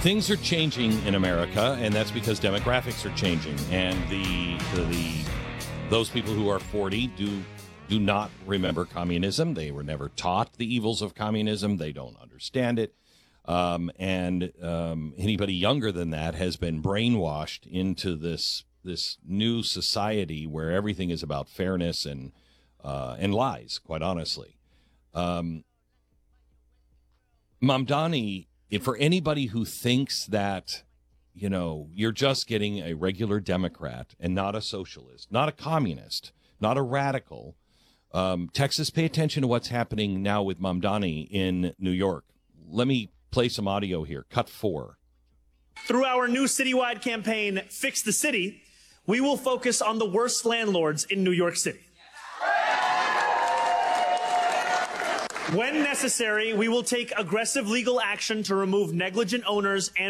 Things are changing in America, and that's because demographics are changing. And those people who are 40 do not remember communism. They were never taught the evils of communism. They don't understand it. Anybody younger than that has been brainwashed into this new society where everything is about fairness and lies, quite honestly. Mamdani, for anybody who thinks that, you're just getting a regular Democrat and not a socialist, not a communist, not a radical, Texas, pay attention to what's happening now with Mamdani in New York. Let me play some audio here. Cut 4. Through our new citywide campaign, Fix the City, we will focus on the worst landlords in New York City. When necessary, we will take aggressive legal action to remove negligent owners and